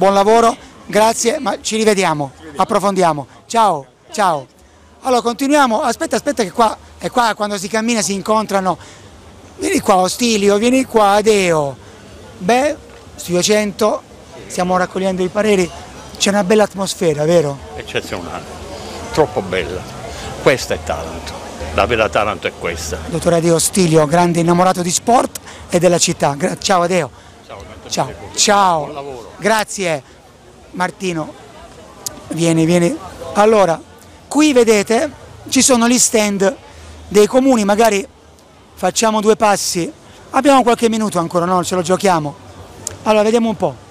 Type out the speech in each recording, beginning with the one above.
buon lavoro, grazie, ma ci rivediamo, approfondiamo. Ciao, ciao. Allora continuiamo, aspetta che qua, è qua quando si cammina si incontrano. Vieni qua Ostilio, vieni qua Adeo. Beh, Studio 100, stiamo raccogliendo i pareri, c'è una bella atmosfera, vero? Eccezionale, troppo bella. Questa è Taranto, la vera Taranto è questa. Dottore Adeo Ostilio, grande innamorato di sport e della città. Ciao Adeo. Ciao, ciao. Buon lavoro. Grazie. Martino, vieni. Allora, qui vedete, ci sono gli stand dei comuni, magari facciamo 2 passi. Abbiamo qualche minuto ancora, no? Ce lo giochiamo. Allora, vediamo un po'.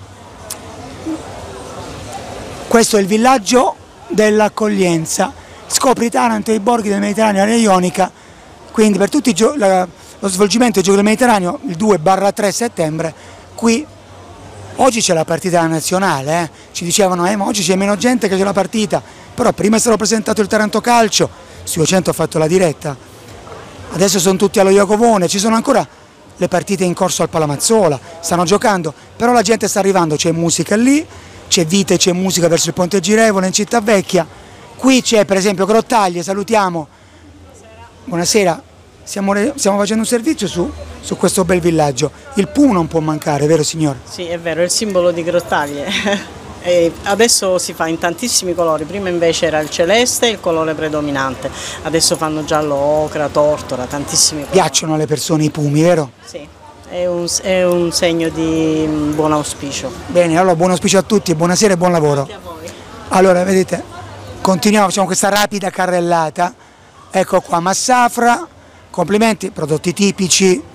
Questo è il villaggio dell'accoglienza. Scopri Taranto e i borghi del Mediterraneo e l'area ionica. Quindi per tutti lo svolgimento dei Giochi del Mediterraneo, il 2-3 settembre, qui oggi c'è la partita nazionale, ci dicevano ma oggi c'è meno gente che c'è la partita, però prima è stato presentato il Taranto Calcio, Studio 100 ha fatto la diretta, adesso sono tutti allo Iacovone, ci sono ancora le partite in corso al Palamazzola, stanno giocando, però la gente sta arrivando, c'è musica lì, c'è vita e c'è musica verso il Ponte Girevole in Città Vecchia, qui c'è per esempio Grottaglie, salutiamo, buonasera, stiamo facendo un servizio su questo bel villaggio, il Puma non può mancare, vero signor? Sì, è vero, è il simbolo di Grottaglie. E adesso si fa in tantissimi colori, prima invece era il celeste, il colore predominante, adesso fanno giallo, ocra, tortora, tantissimi colori. Piacciono alle persone i pumi, vero? Sì, è un segno di buon auspicio. Bene, allora buon auspicio a tutti e buonasera e buon lavoro. Anche a voi. Allora, vedete, continuiamo, facciamo questa rapida carrellata, ecco qua Massafra, complimenti, prodotti tipici,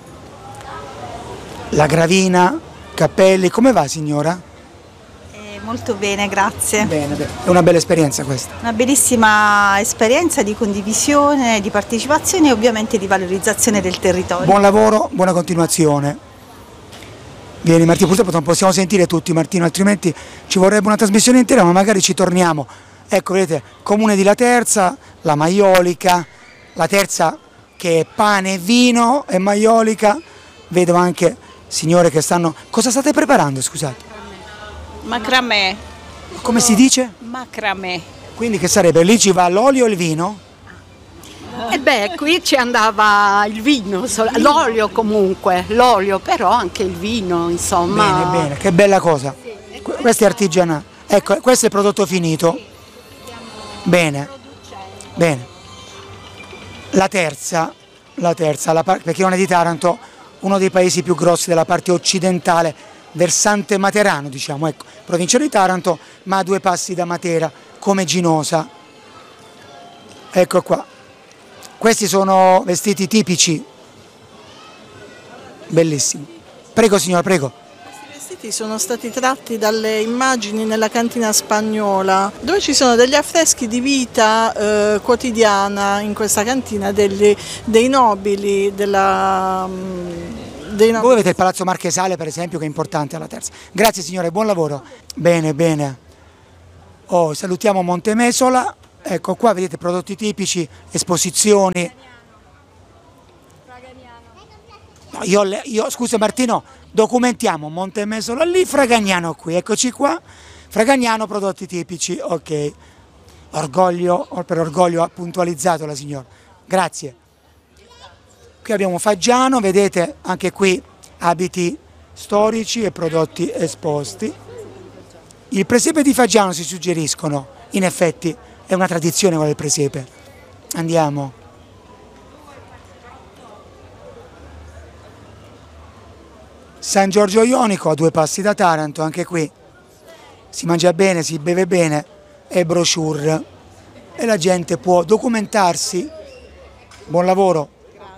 la Gravina, cappelli, come va signora? Molto bene, grazie. Bene, è una bella esperienza questa. Una bellissima esperienza di condivisione, di partecipazione e ovviamente di valorizzazione del territorio. Buon lavoro, buona continuazione. Vieni Martino, purtroppo non possiamo sentire tutti Martino, altrimenti ci vorrebbe una trasmissione intera, ma magari ci torniamo. Ecco, vedete, Comune di Laterza, la Maiolica, la Terza che è pane e vino e Maiolica, vedo anche signore che stanno... Cosa state preparando, scusate? Macramè. Come si dice? Macramè. Quindi che sarebbe? Lì ci va l'olio e il vino? E beh, qui ci andava il vino, l'olio comunque, l'olio, però anche il vino, insomma. Bene, che bella cosa. Questo è artigianato. Ecco, questo è il prodotto finito. Bene. La terza, per chi non è di Taranto, uno dei paesi più grossi della parte occidentale, versante materano, diciamo, ecco, provincia di Taranto, ma a 2 passi da Matera, come Ginosa. Ecco qua. Questi sono vestiti tipici. Bellissimi. Prego signora, prego. Questi vestiti sono stati tratti dalle immagini nella cantina spagnola, dove ci sono degli affreschi di vita quotidiana in questa cantina dei nobili, Voi avete il Palazzo Marchesale per esempio, che è importante alla Terza. Grazie signore, buon lavoro. Bene. Oh, salutiamo Montemesola, ecco qua vedete prodotti tipici, esposizioni. No, io scusa Martino, documentiamo Montemesola lì, Fragagnano qui, eccoci qua. Fragagnano, prodotti tipici, ok. Per orgoglio ha puntualizzato la signora. Grazie. Qui abbiamo Faggiano, vedete anche qui abiti storici e prodotti esposti. Il presepe di Faggiano si suggeriscono, in effetti è una tradizione quella del presepe. Andiamo. San Giorgio Ionico a 2 passi da Taranto, anche qui si mangia bene, si beve bene, è brochure e la gente può documentarsi. Buon lavoro.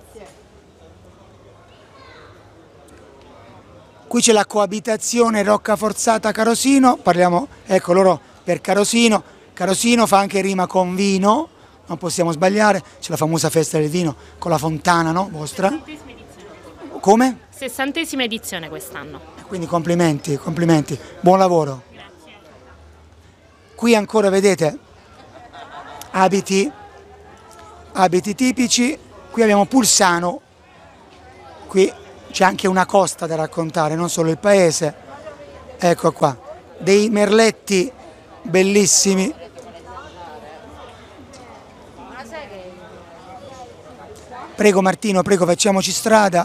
Qui c'è la coabitazione Roccaforzata Carosino, parliamo, ecco loro per Carosino, Carosino fa anche rima con vino, non possiamo sbagliare, c'è la famosa festa del vino con la fontana, no? Vostra? 60ª edizione. Come? 60ª edizione quest'anno. Quindi complimenti, buon lavoro. Grazie. Qui ancora vedete abiti tipici, qui abbiamo Pulsano, qui c'è anche una costa da raccontare, non solo il paese, ecco qua. dei merletti bellissimi. Prego Martino, prego, facciamoci strada.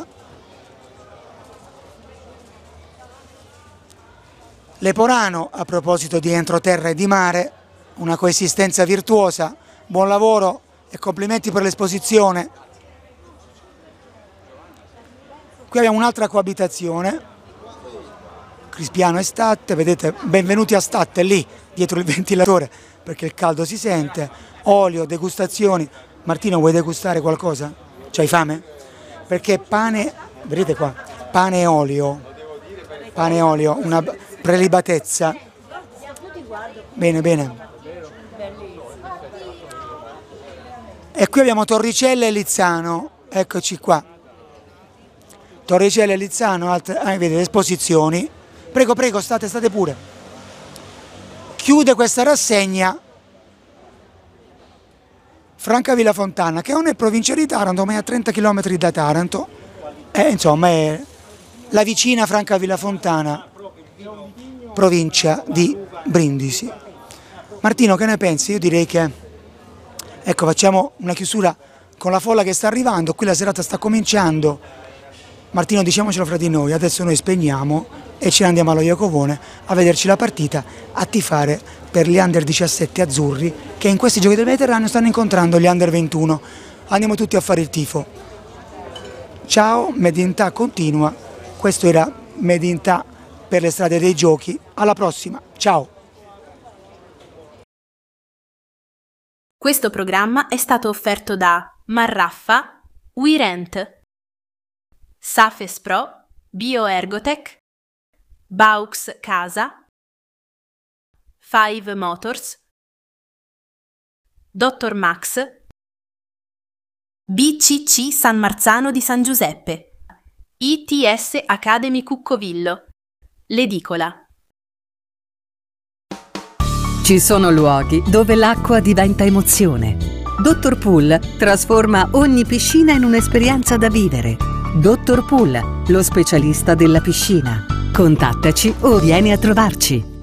Leporano, a proposito di entroterra e di mare, una coesistenza virtuosa. Buon lavoro e complimenti per l'esposizione. Qui abbiamo un'altra coabitazione, Crispiano e Statte, vedete, benvenuti a Statte, lì dietro il ventilatore, perché il caldo si sente. Olio, degustazioni. Martino, vuoi degustare qualcosa? C'hai fame? Perché pane, vedete qua, pane e olio, una prelibatezza. Bene, bene. E qui abbiamo Torricella e Lizzano, eccoci qua. Torricella e Lizzano, vedete, esposizioni. Prego, prego, state pure. Chiude questa rassegna Francavilla Fontana, che non è provincia di Taranto, ma è a 30 km da Taranto. Insomma, è la vicina Francavilla Fontana, provincia di Brindisi. Martino, che ne pensi? Io direi che, ecco, facciamo una chiusura con la folla che sta arrivando. Qui la serata sta cominciando. Martino, diciamocelo fra di noi, adesso noi spegniamo e ce ne andiamo allo Iacovone a vederci la partita, a tifare per gli under 17 azzurri che in questi giochi del Mediterraneo stanno incontrando gli under 21. Andiamo tutti a fare il tifo. Ciao, Medinta continua. Questo era Medinta per le strade dei giochi. Alla prossima, ciao. Questo programma è stato offerto da Marraffa, WeRent, Safes Pro, BioErgotech, Baux Casa, Five Motors, Dr. Max, BCC San Marzano di San Giuseppe, ITS Academy Cuccovillo, l'Edicola. Ci sono luoghi dove l'acqua diventa emozione. Dr. Pool trasforma ogni piscina in un'esperienza da vivere. Dr. Pool, lo specialista della piscina. Contattaci o vieni a trovarci.